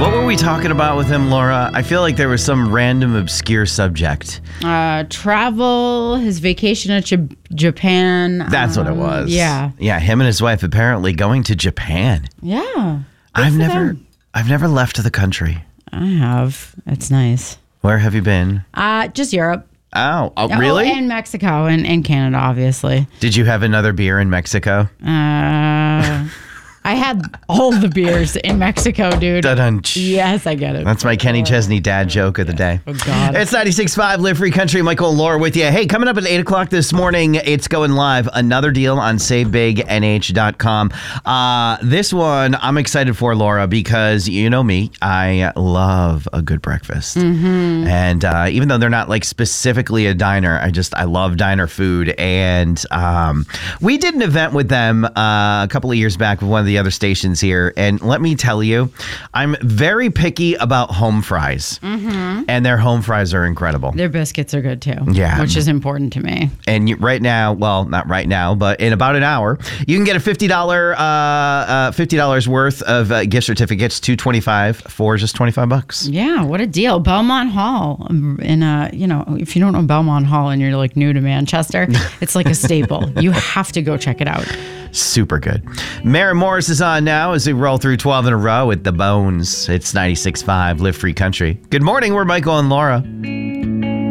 What were we talking about with him, Laura? I feel like there was some random obscure subject. Travel, his vacation at Japan. That's what it was. Yeah. Yeah, him and his wife apparently going to Japan. Yeah. I've never left the country. I have. It's nice. Where have you been? Just Europe. Oh, really? And Mexico and Canada, obviously. Did you have another beer in Mexico? I had all the beers in Mexico, dude. Da-dunch. Yes, I get it. That's my Kenny Chesney dad joke of the day. Oh, God. It's 96.5 Live Free Country. Michael and Laura with you. Hey, coming up at 8 o'clock this morning, it's going live. Another deal on SaveBigNH.com. This one I'm excited for, Laura, because you know me. I love a good breakfast. Mm-hmm. And even though they're not like specifically a diner, I love diner food. And we did an event with them a couple of years back with one of the other stations here, and let me tell you, I'm very picky about home fries, and their home fries are incredible. Their biscuits are good too, which is important to me. And right now, well, not right now, but in about an hour, you can get a $50 worth of gift certificates, $225 for just $25. Yeah, what a deal! Belmont Hall, if you don't know Belmont Hall and you're like new to Manchester, it's like a staple. You have to go check it out. Super good. Maren Morris is on now as we roll through 12 in a row with The Bones. It's 96.5 Live Free Country. Good morning. We're Michael and Laura.